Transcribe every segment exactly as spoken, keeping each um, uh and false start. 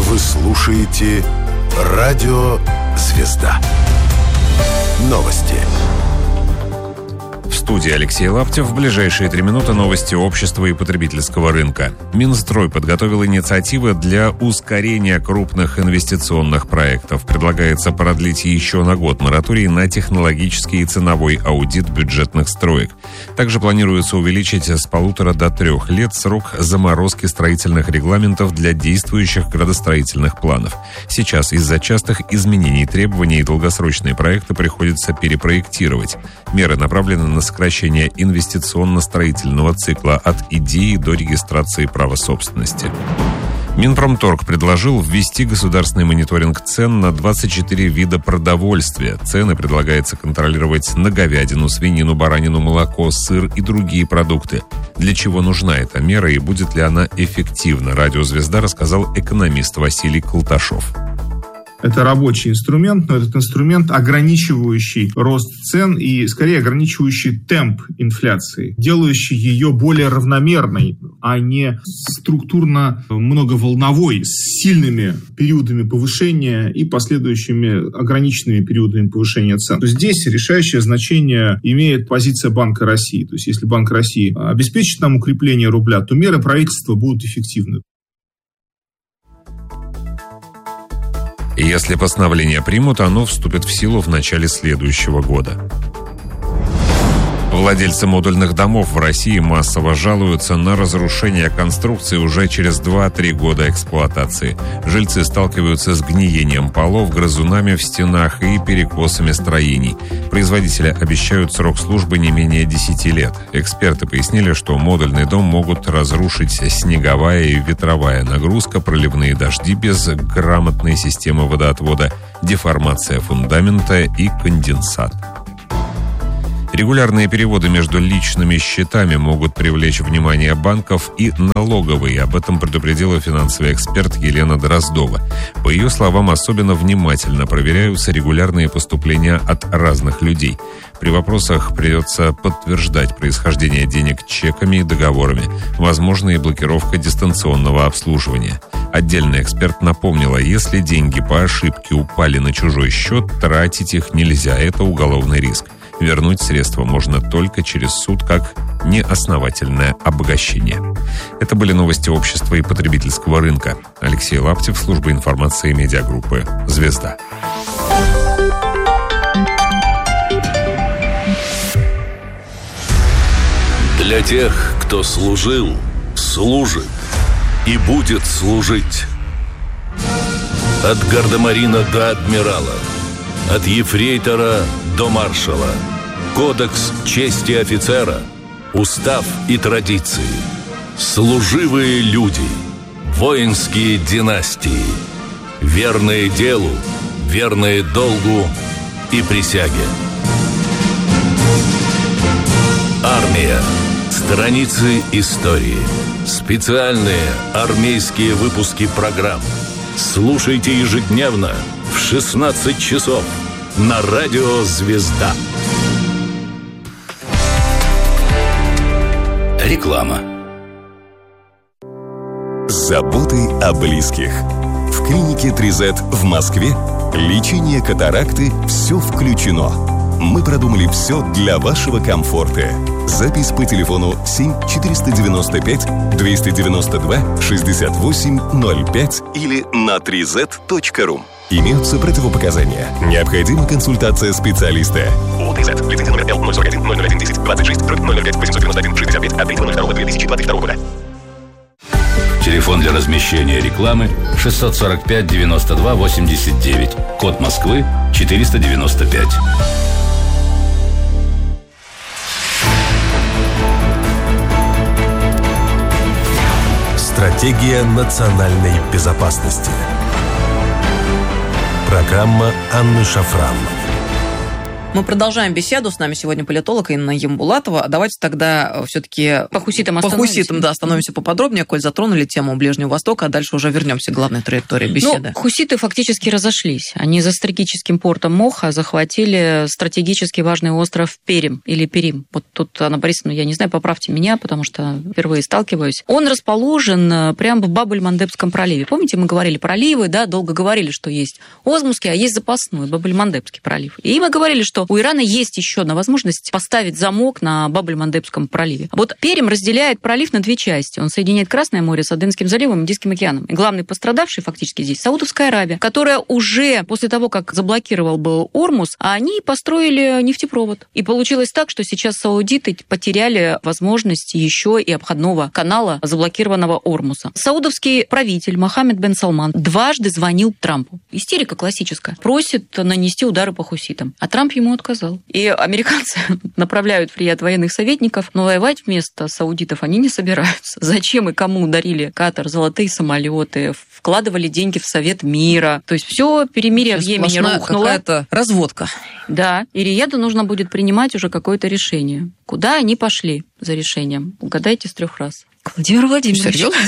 Вы слушаете «Радио Звезда». Новости. В студии Алексей Лаптев. В ближайшие три минуты новости общества и потребительского рынка. Минстрой подготовил инициативы для ускорения крупных инвестиционных проектов. Предлагается продлить еще на год мораторий на технологический и ценовой аудит бюджетных строек. Также планируется увеличить с полутора до трех лет срок заморозки строительных регламентов для действующих градостроительных планов. Сейчас из-за частых изменений требований и долгосрочные проекты приходится перепроектировать. Меры направлены на сокращение инвестиционно-строительного цикла от идеи до регистрации права собственности. Минпромторг предложил ввести государственный мониторинг цен на двадцать четыре вида продовольствия. Цены предлагается контролировать на говядину, свинину, баранину, молоко, сыр и другие продукты. Для чего нужна эта мера и будет ли она эффективна, Радио «Звезда» рассказал экономист Василий Колташов. Это рабочий инструмент, но этот инструмент, ограничивающий рост цен и, скорее, ограничивающий темп инфляции, делающий ее более равномерной, а не структурно многоволновой, с сильными периодами повышения и последующими ограниченными периодами повышения цен. То есть здесь решающее значение имеет позиция Банка России. То есть если Банк России обеспечит нам укрепление рубля, то меры правительства будут эффективны. Если постановление примут, оно вступит в силу в начале следующего года. Владельцы модульных домов в России массово жалуются на разрушение конструкции уже через два-три года эксплуатации. Жильцы сталкиваются с гниением полов, грызунами в стенах и перекосами строений. Производители обещают срок службы не менее десяти лет. Эксперты пояснили, что модульный дом могут разрушить снеговая и ветровая нагрузка, проливные дожди без грамотной системы водоотвода, деформация фундамента и конденсат. Регулярные переводы между личными счетами могут привлечь внимание банков и налоговой. Об этом предупредила финансовый эксперт Елена Дроздова. По ее словам, особенно внимательно проверяются регулярные поступления от разных людей. При вопросах придется подтверждать происхождение денег чеками и договорами. Возможна и блокировка дистанционного обслуживания. Отдельный эксперт напомнила, если деньги по ошибке упали на чужой счет, тратить их нельзя. Это уголовный риск. Вернуть средства можно только через суд как неосновательное обогащение. Это были новости общества и потребительского рынка. Алексей Лаптев, служба информации медиагруппы «Звезда». Для тех, кто служил, служит и будет служить. От гардемарина до адмирала, от ефрейтора до маршала. Кодекс чести офицера, устав и традиции. Служивые люди, воинские династии. Верные делу, верные долгу и присяге. Армия. Страницы истории. Специальные армейские выпуски программ. Слушайте ежедневно в шестнадцать часов на Радио «Звезда». Реклама. Заботы о близких. В клинике три зет в Москве лечение катаракты «Все включено». Мы продумали все для вашего комфорта. Запись по телефону семь четыреста девяносто пять двести девяносто два шестьдесят восемь ноль пять или на три зет точка ру. Имеются противопоказания. Необходима консультация специалиста. ООО три зет. Лицензия номер Л ноль сорок один ноль ноль один десять двадцать шесть ноль ноль пять восемьсот девяносто один шестьдесят пять от третьего ноль второго две тысячи двадцать второго года. Телефон для размещения рекламы шестьсот сорок пять девяносто два восемьдесят девять. Код Москвы четыреста девяносто пять. Стратегия национальной безопасности. Программа Анны Шафран. Мы продолжаем беседу. С нами сегодня политолог Инна Ямбулатова. Давайте тогда все-таки по хуситам, по хуситам да, остановимся поподробнее, коль затронули тему Ближнего Востока, а дальше уже вернемся к главной траектории беседы. Ну, хуситы фактически разошлись. Они за стратегическим портом Моха захватили стратегически важный остров Перим или Перим. Вот тут, Анна Борисовна, я не знаю, поправьте меня, потому что впервые сталкиваюсь. Он расположен прямо в Баб-эль-Мандебском проливе. Помните, мы говорили проливы, да, долго говорили, что есть Озмузский, а есть запасной Баб-эль-Мандебский пролив. И мы говорили, что у Ирана есть еще одна возможность поставить замок на Баб-эль-Мандебском проливе. Вот Перим разделяет пролив на две части. Он соединяет Красное море с Аденским заливом и Индийским океаном. И главный пострадавший фактически здесь Саудовская Аравия, которая уже после того, как заблокировал был Ормуз, они построили нефтепровод. И получилось так, что сейчас саудиты потеряли возможность еще и обходного канала заблокированного Ормуза. Саудовский правитель Мохаммед бен Салман дважды звонил Трампу. Истерика классическая. Просит нанести удары по хуситам. А Трамп ему отказал. И американцы направляют в Рияд военных советников, но воевать вместо саудитов они не собираются. Зачем и кому дарили Катар золотые самолеты, вкладывали деньги в Совет мира. То есть все перемирие в Йемене рухнуло. Какая-то разводка. Да, и Рияду нужно будет принимать уже какое-то решение. Куда они пошли за решением? Угадайте с трех раз. К Владимиру Владимировичу. Серьезно?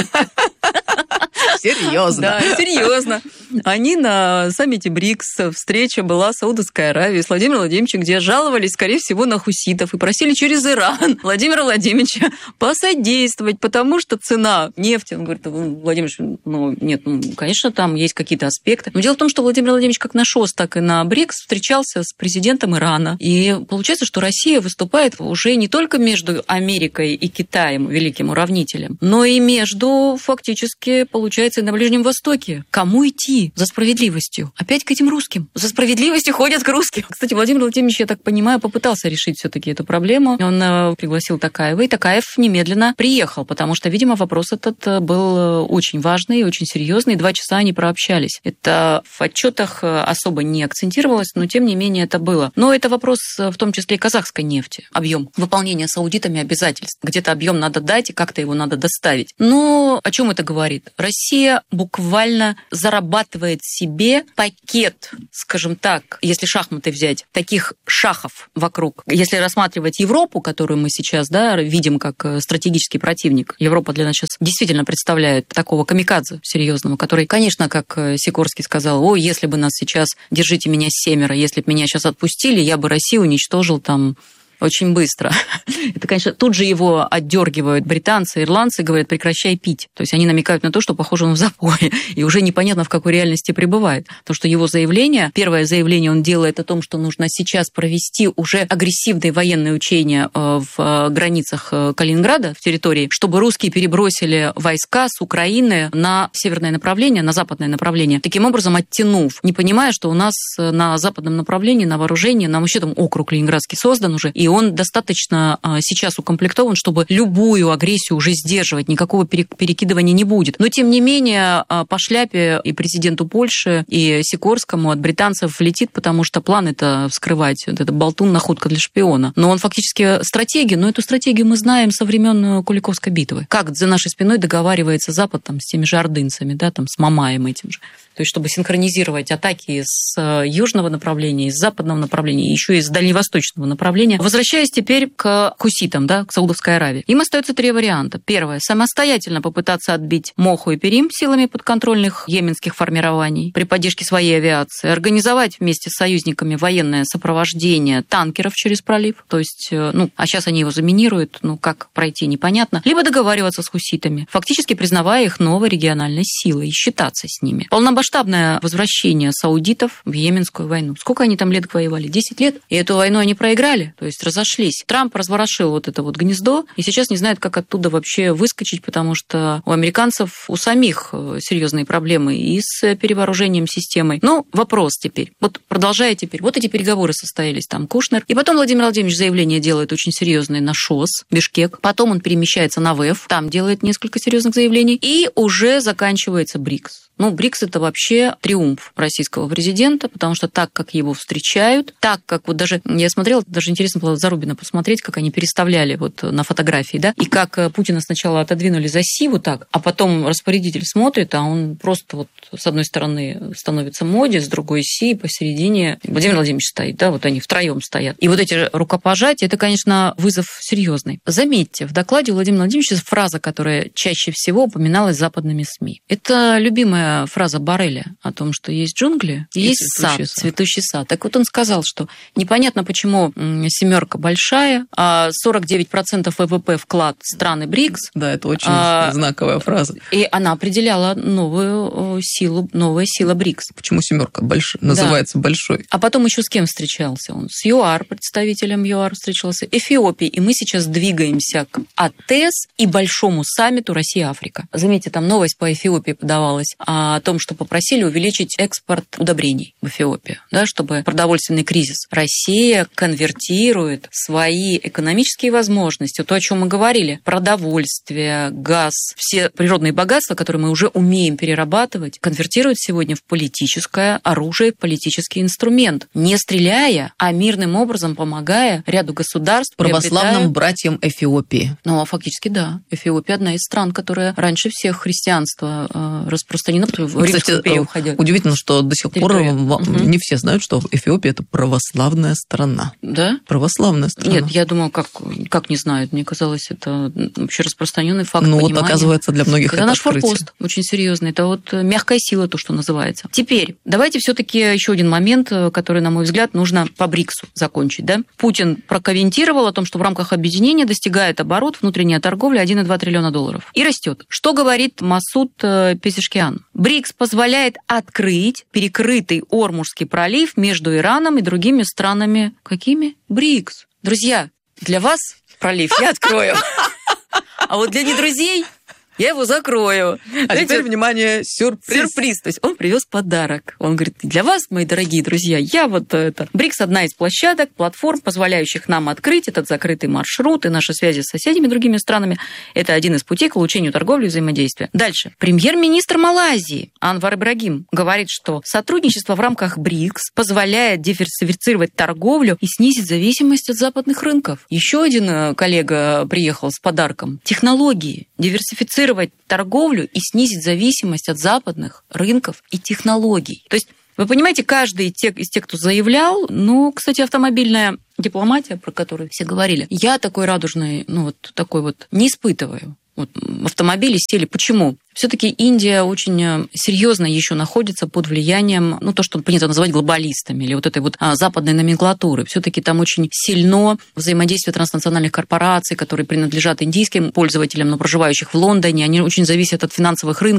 Серьезно. Да, серьезно. Они на саммите БРИКС, встреча была в Саудовской Аравии с Владимиром Владимировичем, где жаловались, скорее всего, на хуситов и просили через Иран Владимира Владимировича посодействовать, потому что цена нефти, он говорит, Владимир, ну, нет, ну, конечно, там есть какие-то аспекты. Но дело в том, что Владимир Владимирович как на ШОС, так и на БРИКС встречался с президентом Ирана. И получается, что Россия выступает уже не только между Америкой и Китаем, великим уравнителем, но и между, фактически, получается, и на Ближнем Востоке. Кому идти за справедливостью? Опять к этим русским. За справедливостью ходят к русским. Кстати, Владимир Владимирович, я так понимаю, попытался решить все-таки эту проблему. Он пригласил Токаева, и Токаев немедленно приехал, потому что, видимо, вопрос этот был очень важный, очень серьезный. Два часа они прообщались. Это в отчетах особо не акцентировалось, но тем не менее это было. Но это вопрос в том числе и казахской нефти. Объем выполнения саудитами обязательств. Где-то объем надо дать, и как-то его надо доставить. Но о чем это говорит? Россия буквально зарабатывает себе пакет, скажем так, если шахматы взять, таких шахов вокруг. Если рассматривать Европу, которую мы сейчас, да, видим как стратегический противник, Европа для нас сейчас действительно представляет такого камикадзе серьезного, который, конечно, как Сикорский сказал, о, если бы нас сейчас, держите меня семеро, если бы меня сейчас отпустили, я бы Россию уничтожил там очень быстро. Это, конечно, тут же его отдергивают британцы, ирландцы, говорят, прекращай пить. То есть они намекают на то, что, похоже, он в запое, и уже непонятно, в какой реальности пребывает. Потому что его заявление, первое заявление он делает о том, что нужно сейчас провести уже агрессивные военные учения в границах Калининграда, в территории, чтобы русские перебросили войска с Украины на северное направление, на западное направление, таким образом оттянув, не понимая, что у нас на западном направлении, на вооружении, нам вообще там округ Ленинградский создан уже, и он достаточно сейчас укомплектован, чтобы любую агрессию уже сдерживать, никакого перекидывания не будет. Но, тем не менее, по шляпе и президенту Польши, и Сикорскому от британцев летит, потому что план это вскрывать. Вот это болтун, находка для шпиона. Но он фактически стратегия, но эту стратегию мы знаем со времен Куликовской битвы. Как за нашей спиной договаривается Запад там, с теми же ордынцами, да, там, с Мамаем этим же. То есть, чтобы синхронизировать атаки с южного направления, с западного направления, еще и с дальневосточного направления. Возвращаясь теперь к хуситам, да, к Саудовской Аравии. Им остается три варианта. Первое. Самостоятельно попытаться отбить Моху и Перим силами подконтрольных йеменских формирований при поддержке своей авиации. Организовать вместе с союзниками военное сопровождение танкеров через пролив. То есть, ну, а сейчас они его заминируют, ну, как пройти, непонятно. Либо договариваться с хуситами, фактически признавая их новой региональной силой и считаться с ними. Полномасштабное Масштабное возвращение саудитов в Йеменскую войну. Сколько они там лет воевали? десять лет? И эту войну они проиграли, то есть разошлись. Трамп разворошил вот это вот гнездо и сейчас не знает, как оттуда вообще выскочить, потому что у американцев у самих серьезные проблемы и с перевооружением системой. Но вопрос теперь. Вот продолжая теперь. Вот эти переговоры состоялись там Кушнер. И потом Владимир Владимирович заявление делает очень серьезное на ШОС, Бишкек. Потом он перемещается на ВЭФ, там делает несколько серьезных заявлений. И уже заканчивается БРИКС. Ну, БРИКС – это вообще триумф российского президента, потому что так, как его встречают, так, как вот даже, я смотрела, даже интересно было хотела Зарубина посмотреть, как они переставляли вот на фотографии, да, и как Путина сначала отодвинули за Си вот так, а потом распорядитель смотрит, а он просто вот с одной стороны становится Моди, с другой Си, посередине Владимир Владимирович стоит, да, вот они втроем стоят. И вот эти рукопожатия, это, конечно, вызов серьезный. Заметьте, в докладе Владимира Владимировича фраза, которая чаще всего упоминалась западными СМИ. Это любимая фраза Борреля о том, что есть джунгли и, и есть цветущий сад, сад, цветущий сад. Так вот он сказал, что непонятно, почему семерка большая, а сорок девять процентов ВВП вклад страны БРИКС. Да, это очень а, знаковая фраза. И она определяла новую силу, новая сила БРИКС. Почему семерка больш... называется да. большой? А потом еще с кем встречался он? С ЮАР, представителем ЮАР встречался, Эфиопией. И мы сейчас двигаемся к АТЭС и большому саммиту Россия-Африка. Заметьте, там новость по Эфиопии подавалась о том, что попросили увеличить экспорт удобрений в Эфиопию, да, чтобы продовольственный кризис. Россия конвертирует свои экономические возможности, то, о чем мы говорили, продовольствие, газ, все природные богатства, которые мы уже умеем перерабатывать, конвертирует сегодня в политическое оружие, в политический инструмент, не стреляя, а мирным образом помогая ряду государств. Православным братьям Эфиопии. Ну, а фактически да. Эфиопия одна из стран, которая раньше всех христианство э, распространено, в Римскую империю уходила. Удивительно, что до сих пор угу. не все знают, что Эфиопия – это православная страна. Да? Православная страна. Нет, я думала, как, как не знают. Мне казалось, это вообще распространенный факт ну, понимания. Вот, оказывается, для многих это, это наш открытие. Форпост, очень серьезный. Это вот мягкая сила, то, что называется. Теперь, давайте все-таки еще один момент, который, на мой взгляд, нужно по БРИКСу закончить. Да? Путин прокомментировал о том, что в рамках объединения достигает оборот внутренняя торговля один и два триллиона долларов. И растет. Что говорит Масуд Пезешкиан? БРИКС позволяет открыть перекрытый Ормузский пролив между Ираном и другими странами. Какими? БРИКС. Друзья, для вас пролив я открою. А вот для недрузей я его закрою. А Знаете, теперь, внимание, сюрприз. Сюрприз. То есть он привез подарок. Он говорит, для вас, мои дорогие друзья, я вот это... БРИКС – одна из площадок, платформ, позволяющих нам открыть этот закрытый маршрут и наши связи с соседями, другими странами. Это один из путей к улучшению торговли и взаимодействия. Дальше. Премьер-министр Малайзии Анвар Ибрагим говорит, что сотрудничество в рамках БРИКС позволяет диверсифицировать торговлю и снизить зависимость от западных рынков. Еще один коллега приехал с подарком. Технологии. Диверсифицировать торговлю и снизить зависимость от западных рынков и технологий. То есть, вы понимаете, каждый из тех, из тех, кто заявлял, ну, кстати, автомобильная дипломатия, про которую все говорили, я такой радужный, ну, вот такой вот не испытываю. Вот, автомобили, стили. Почему? Все-таки Индия очень серьезно еще находится под влиянием, ну, то, что принято называть глобалистами, или вот этой вот а, западной номенклатуры. Все-таки там очень сильно взаимодействие транснациональных корпораций, которые принадлежат индийским пользователям, но проживающих в Лондоне. Они очень зависят от финансовых рынков.